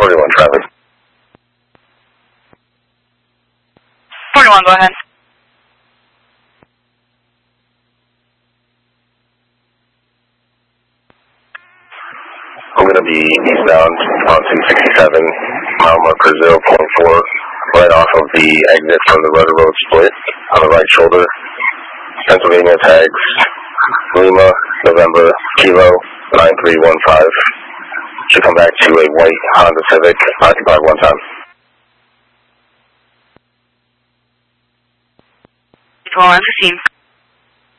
41 traffic. 41, go ahead. I'm going to be eastbound on 267, mile marker 0.4, right off of the exit from the Rudder Road split on the right shoulder. Pennsylvania tags, Lima, November, Kilo, 9315. Should come back to a white Honda Civic, occupied one time. Well, 15.